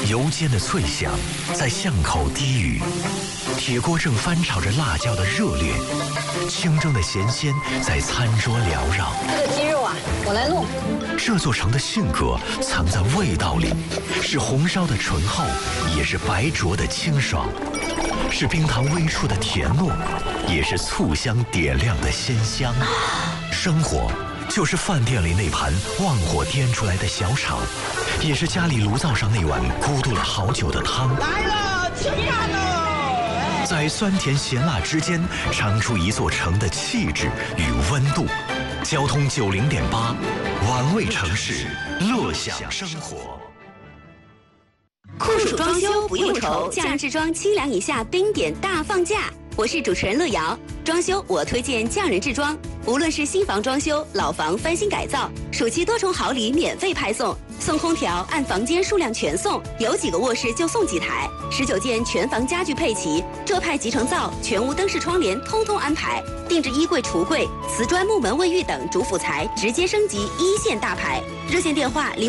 油煎的脆响在巷口低语，铁锅正翻炒着辣椒的热烈，清蒸的咸鲜在餐桌缭绕。 这个鸡肉啊，我来弄。 这座城的性格藏在味道里，是红烧的醇厚，也是白灼的清爽，是冰糖微触的甜糯，也是醋香点亮的鲜香。生活就是饭店里那盘旺火颠出来的小炒，也是家里炉灶上那碗咕嘟了好久的汤。 来了，吃饭喽！ 在酸甜咸辣之间，尝出一座城的气质与温度。交通90.8，玩味城市，乐享生活。 酷暑装修不用愁，匠人制装7两以下冰点大放价。我是主持人乐瑶，装修我推荐匠人制装，无论是新房装修、老房翻新改造，暑期多重好礼免费派送，送空调按房间数量全送，有几个卧室就送几台，19件全房家具配齐，浙派集成灶、全屋灯饰窗帘通通安排，定制衣柜、橱柜、瓷砖、木门、卫浴等主辅材直接升级1线大牌。热线电话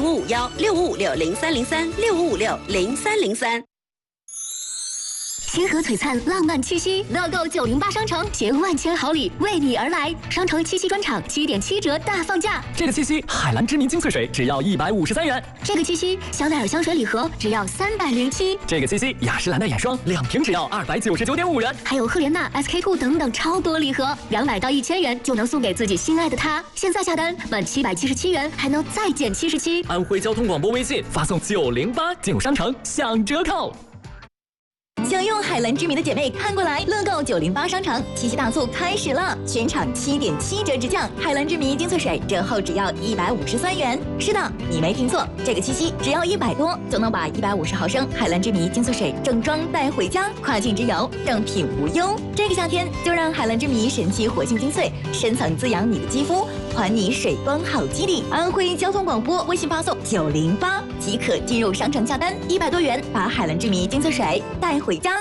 05516556030365560303。 星河璀璨，浪漫七夕，乐购908商城携万千好礼为你而来。商城七夕专场7.7折大放价。 这个七夕，海蓝之谜精粹水只要153元。 这个七夕，香奈儿香水礼盒只要307。 这个七夕，雅诗兰黛眼霜2瓶只要299.5元。 还有赫莲娜、SK-2等等超多礼盒，200到1000元就能送给自己心爱的他。现在下单满777元还能再减77。 安徽交通广播微信发送908进入商城享折扣。 想用海蓝之谜的姐妹看过来，乐购908商城七夕大促开始了，全场7.7折直降，海蓝之谜精粹水折后只要153元。是的，你没听错，这个七夕只要100多就能把150毫升海蓝之谜精粹水正装带回家，跨境之游正品无忧。这个夏天就让海蓝之谜神奇活性精粹深层滋养你的肌肤，还你水光好肌理。安徽交通广播微信发送908即可进入商城下单，100多元把海蓝之谜精粹水带回家。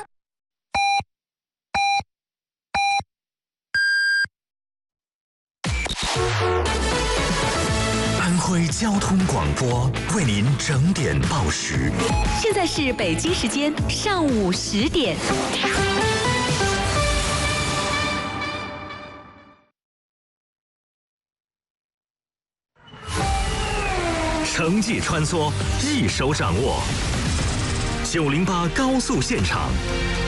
安徽交通广播为您整点报时。 现在是北京时间上午10点。 城际穿梭，一手掌握。908高速现场，